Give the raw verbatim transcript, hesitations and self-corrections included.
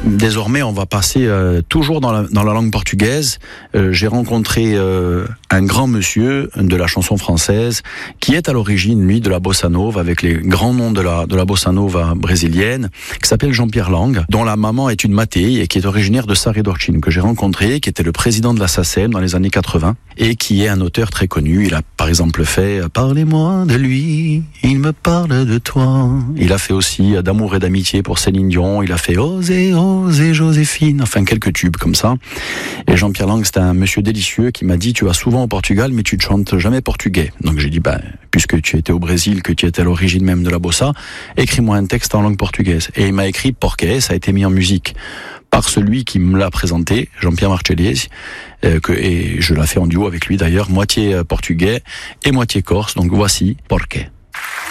Désormais, on va passer euh, toujours dans la, dans la langue portugaise. Euh, j'ai rencontré euh, un grand monsieur de la chanson française qui est à l'origine, lui, de la bossa nova, avec les grands noms de la, de la bossa nova brésilienne, qui s'appelle Jean-Pierre Lang, dont la maman est une Matéi et qui est originaire de Saredorcine, que j'ai rencontré, qui était le président de la SACEM dans les années quatre-vingts et qui est un auteur très connu. Il a par exemple fait « Parlez-moi de lui, il me parle de toi ». Il a fait aussi « D'amour et d'amitié » pour Céline Dion. Il a fait « Osez, osez Joséphine », enfin quelques tubes comme ça. Et Jean-Pierre Lang, c'est un monsieur délicieux qui m'a dit « Tu vas souvent au Portugal, mais tu ne chantes jamais portugais ». Donc j'ai dit ben, « Puisque tu étais au Brésil, que tu étais à l'origine même de la bossa, écris-moi un texte en langue portugaise ». Et il m'a écrit « Porqué », ça a été mis en musique par celui qui me l'a présenté, Jean-Pierre Marchelies, euh, que, et je l'ai fait en duo avec lui d'ailleurs, moitié portugais et moitié corse, donc voici Porqué.